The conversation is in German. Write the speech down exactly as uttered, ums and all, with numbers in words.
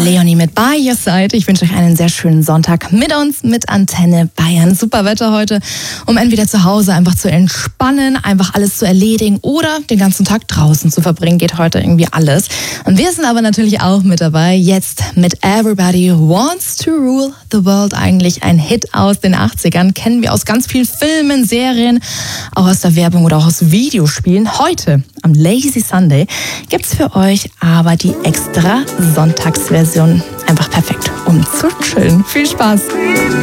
Leonie mit By Your Side. Ich wünsche euch einen sehr schönen Sonntag mit uns, mit Antenne Bayern. Super Wetter heute, um entweder zu Hause einfach zu entspannen, einfach alles zu erledigen oder den ganzen Tag draußen zu verbringen. Geht heute irgendwie alles. Und wir sind aber natürlich auch mit dabei, jetzt mit Everybody Wants to Rule the World. Eigentlich ein Hit aus den achtzigern. Kennen wir aus ganz vielen Filmen, Serien, auch aus der Werbung oder auch aus Videospielen. Heute, am Lazy Sunday, gibt's für euch aber die extra Sonntagsversion. Einfach perfekt, um zu chillen. Viel Spaß!